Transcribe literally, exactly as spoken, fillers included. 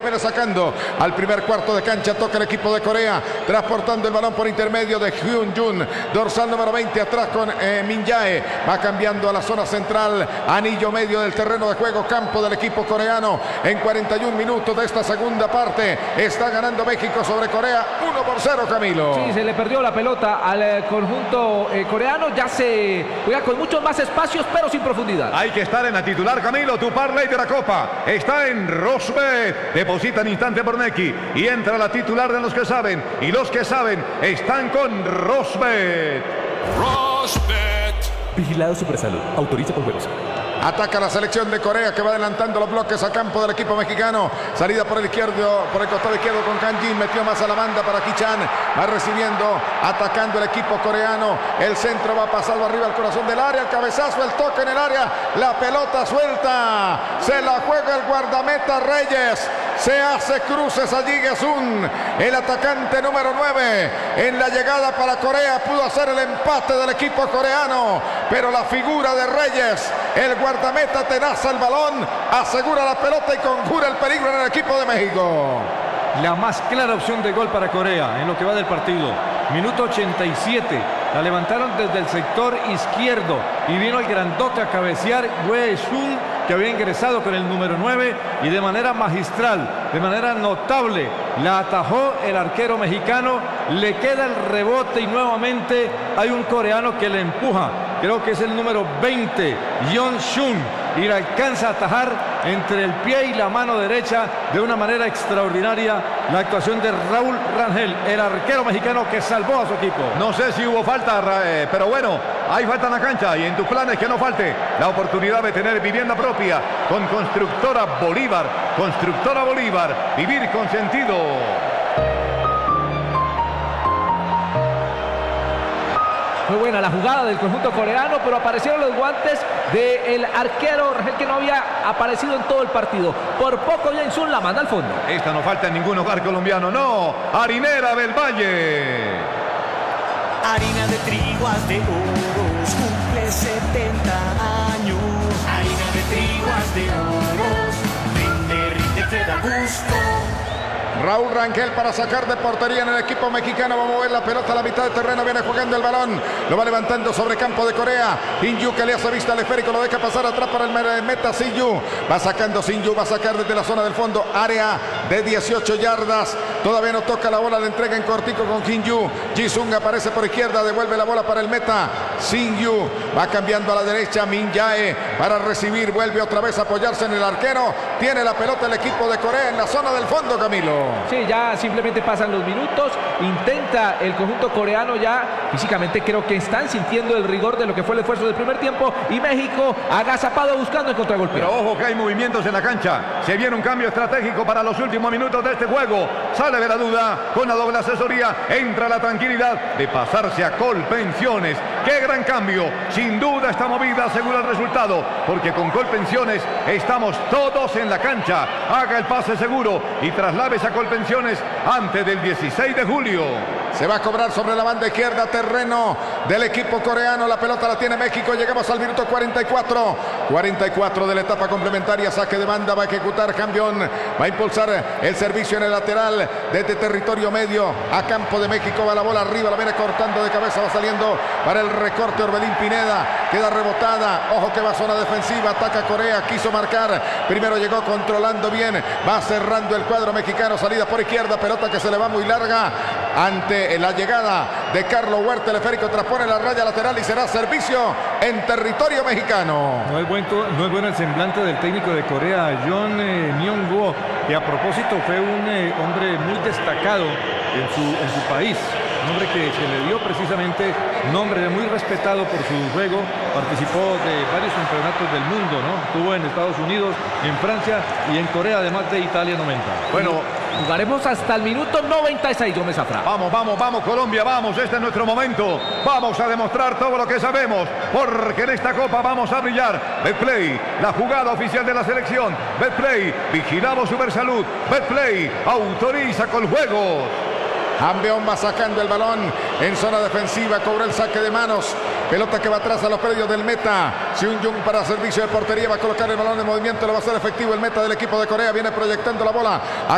viene sacando al primer cuarto de cancha. Toca el equipo de Corea, transportando el balón por intermedio de Hyun Jun, dorsal número veinte, atrás con eh, Min Jae. Va cambiando a la zona central, anillo medio del terreno de juego, campo del equipo coreano. En cuarenta y un minutos de esta segunda parte está ganando México sobre Corea uno por cero, Camilo. Sí, se le perdió la pelota al eh, conjunto eh, coreano. Ya se juega con muchos más espacios, pero sin profundidad. Hay que estar en la titular, Camilo. Tu parlay de la Copa está en Rosbet. Deposita en instante por Nequi y entra la titular de los que saben. Y los que saben están con Rosbet. Rosbet. Vigilado Supersalud. Autoriza con juegos. Ataca la selección de Corea, que va adelantando los bloques a campo del equipo mexicano. Salida por el izquierdo, por el costado izquierdo con Kang Jin. Metió más a la banda para Ki-chan. Va recibiendo, atacando el equipo coreano. El centro va pasado arriba al corazón del área. El cabezazo, el toque en el área. La pelota suelta. Se la juega el guardameta Reyes. Se hace cruces allí Gesun, el atacante número nueve. En la llegada para Corea pudo hacer el empate del equipo coreano, pero la figura de Reyes, el guardameta, tenaza el balón, asegura la pelota y conjura el peligro en el equipo de México. La más clara opción de gol para Corea en lo que va del partido. Minuto ochenta y siete. La levantaron desde el sector izquierdo y vino el grandote a cabecear Wei Shun, que había ingresado con el número nueve, y de manera magistral, de manera notable, la atajó el arquero mexicano. Le queda el rebote y nuevamente hay un coreano que le empuja. Creo que es el número veinte, Yeon Shun, y la alcanza a atajar entre el pie y la mano derecha de una manera extraordinaria la actuación de Raúl Rangel, el arquero mexicano que salvó a su equipo. No sé si hubo falta, eh, pero bueno, hay falta en la cancha y en tus planes que no falte la oportunidad de tener vivienda propia con Constructora Bolívar. Constructora Bolívar, vivir con sentido. Fue buena la jugada del conjunto coreano, pero aparecieron los guantes del arquero Rangel, que no había aparecido en todo el partido. Por poco Yeon Shun la manda al fondo. Esta no falta en ningún hogar colombiano, no. Harinera del Valle. Harina de trigo haz de oros, cumple setenta años. Harina de trigo haz de oros, rinde, rinde, te da gusto. Raúl Rangel para sacar de portería en el equipo mexicano. Va a mover la pelota a la mitad del terreno. Viene jugando el balón. Lo va levantando sobre campo de Corea. Sin-yu, que le hace vista al esférico. Lo deja pasar atrás para el meta Sin-yu. Va sacando Sin-yu. Va a sacar desde la zona del fondo. Área de dieciocho yardas. Todavía no toca la bola. La entrega en cortico con Kim-yu. Ji-sung aparece por izquierda. Devuelve la bola para el meta Sin-yu. Va cambiando a la derecha Min Jae para recibir. Vuelve otra vez a apoyarse en el arquero. Tiene la pelota el equipo de Corea en la zona del fondo, Camilo. Sí, ya simplemente pasan los minutos. Intenta el conjunto coreano ya. Físicamente creo que están sintiendo el rigor de lo que fue el esfuerzo del primer tiempo. Y México agazapado buscando el contragolpe. Pero ojo que hay movimientos en la cancha. Se viene un cambio estratégico para los últimos minutos de este juego. Sale de la duda con la doble asesoría. Entra la tranquilidad de pasarse a Colpensiones. ¡Qué gran cambio! Sin duda esta movida asegura el resultado, porque con Colpensiones estamos todos en la cancha. Haga el pase seguro y traslávese a Colpensiones antes del dieciséis de julio. Se va a cobrar sobre la banda izquierda, terreno del equipo coreano. La pelota la tiene México. Llegamos al minuto cuarenta y cuatro. cuarenta y cuatro de la etapa complementaria. Saque de banda. Va a ejecutar Cambión. Va a impulsar el servicio en el lateral desde territorio medio a campo de México. Va la bola arriba. La viene cortando de cabeza. Va saliendo para el recorte Orbelín Pineda. Queda rebotada. Ojo que va a zona defensiva. Ataca Corea. Quiso marcar. Primero llegó controlando bien. Va cerrando el cuadro mexicano. Salida por izquierda. Pelota que se le va muy larga. Ante la llegada de Carlos Huerta, el esférico transpone la raya lateral y será servicio en territorio mexicano. No es, buen, no es bueno el semblante del técnico de Corea, John eh, Myung-woo, que a propósito fue un eh, hombre muy destacado en su, en su país. Un hombre que se le dio precisamente nombre, muy respetado por su juego. Participó de varios campeonatos del mundo, ¿no? Estuvo en Estados Unidos, en Francia y en Corea, además de Italia noventa. Bueno, jugaremos hasta el minuto noventa y seis, Gómez Zafra. Vamos, vamos, vamos, Colombia, vamos. Este es nuestro momento. Vamos a demostrar todo lo que sabemos, porque en esta Copa vamos a brillar. Betplay, la jugada oficial de la selección. Betplay, vigilamos Supersalud. Betplay, autoriza con juegos. Campeón va sacando el balón en zona defensiva, cobró el saque de manos. Pelota que va atrás a los predios del meta. Seung-jung para servicio de portería, va a colocar el balón en movimiento, lo va a hacer efectivo el meta del equipo de Corea. Viene proyectando la bola.